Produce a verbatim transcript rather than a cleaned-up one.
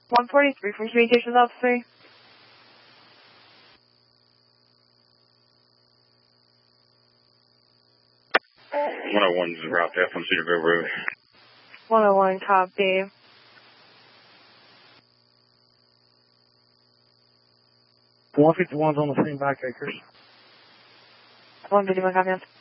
one forty-three from Communications Officer. one oh one is route F on Cedar Grove Road. one oh one, copy. one fifty-one's on the scene, back acres. one fifty-one, copy.